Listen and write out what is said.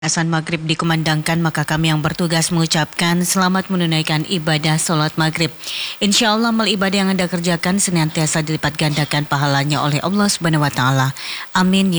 Azan maghrib dikumandangkan, maka kami yang bertugas mengucapkan selamat menunaikan ibadah sholat maghrib. Insya Allah amal ibadah yang Anda kerjakan senantiasa dilipat gandakan pahalanya oleh Allah Subhanahu Wa Taala. Amin.